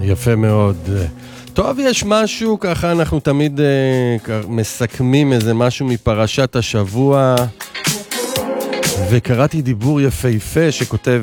יפה מאוד. טוב, יש משהו, ככה אנחנו תמיד מסכמים איזה משהו מפרשת השבוע, וקראתי דיבור יפהפה שכותב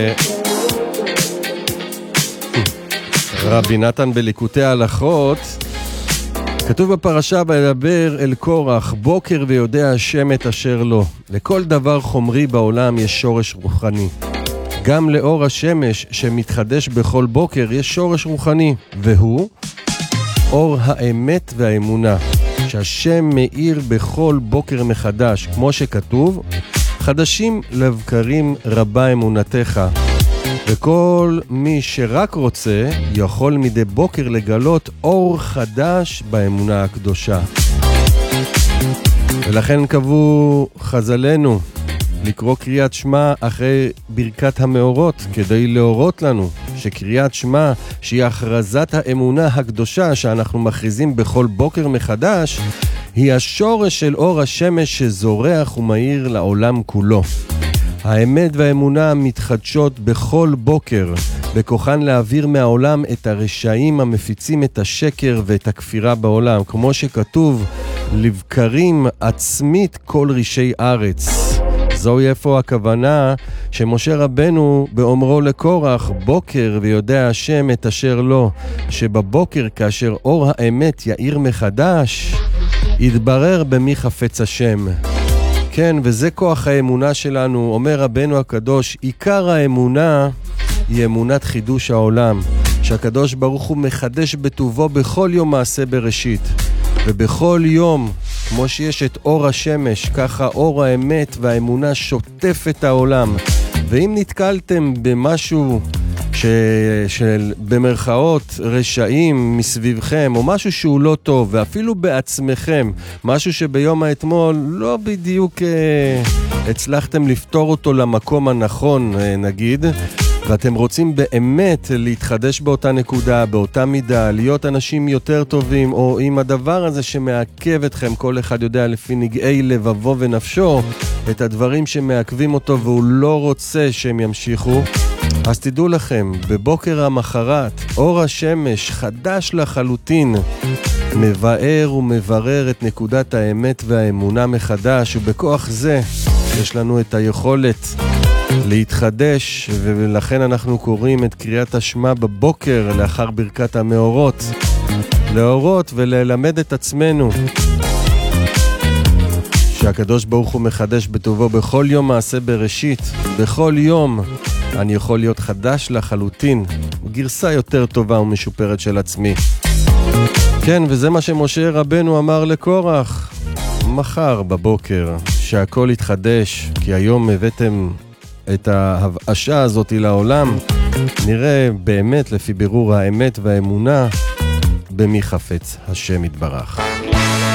רבי נתן בליקוטי ההלכות. כתוב בפרשה, וידבר אל קורח, בוקר ויודע השם את אשר לו. לכל דבר חומרי בעולם יש שורש רוחני. גם לאור השמש שמתחדש בכל בוקר יש שורש רוחני, והוא אור האמת והאמונה, שהשם מאיר בכל בוקר מחדש, כמו שכתוב, חדשים לבקרים רבה אמונתך. וכל מי שרק רוצה יכול מדי בוקר לגלות אור חדש באמונה הקדושה. ולכן קבעו חז"לינו לקרוא קריאת שמע אחרי ברכת המאורות, כדי להורות לנו שקריאת שמע, שהיא הכרזת האמונה הקדושה שאנחנו מכריזים בכל בוקר מחדש, היא השורש של אור השמש שזורח ומאיר לעולם כולו. האמת והאמונה מתחדשות בכל בוקר, בכוחן להעביר מהעולם את הרשעים המפיצים את השקר ואת הכפירה בעולם, כמו שכתוב, לבקרים עצמית כל רשעי ארץ. זוהי איפה הכוונה שמשה רבנו באומרו לקורח, בוקר ויודע השם את אשר לו, שבבוקר כאשר אור האמת יאיר מחדש, יתברר במי חפץ השם. כן, וזה כוח האמונה שלנו. אומר רבנו הקדוש, עיקר האמונה היא אמונת חידוש העולם, שהקדוש ברוך הוא מחדש בטובו בכל יום מעשה בראשית, ובכל יום, כמו שיש את אור השמש, ככה אור האמת והאמונה שוטף את העולם. ואם נתקלתם במשהו של במרכאות רשעים מסביבכם, או משהו שהוא לא טוב, ואפילו בעצמכם, משהו שביום האתמול לא בדיוק הצלחתם לפתור אותו למקום הנכון, נגיד, ואתם רוצים באמת להתחדש באותה נקודה, באותה מידה, להיות אנשים יותר טובים, או עם הדבר הזה שמעכב אתכם, כל אחד יודע לפי נגעי לבבו ונפשו, את הדברים שמעכבים אותו והוא לא רוצה שהם ימשיכו, אז תדעו לכם, בבוקר המחרת, אור השמש חדש לחלוטין, מבאר ומברר את נקודת האמת והאמונה מחדש, ובכוח זה יש לנו את היכולת להתחדש, ולכן אנחנו קוראים את קריאת השמע בבוקר לאחר ברכת המאורות, להורות וללמד את עצמנו שהקדוש ברוך הוא מחדש בטובו בכל יום מעשה בראשית. בכל יום אני יכול להיות חדש לחלוטין, גרסה יותר טובה ומשופרת של עצמי. כן, וזה מה שמשה רבנו אמר לקורח, מחר בבוקר שהכל יתחדש, כי היום הבאתם את ההבאשה הזאת לעולם, נראה באמת לפי בירור האמת והאמונה במי חפץ השם יתברך.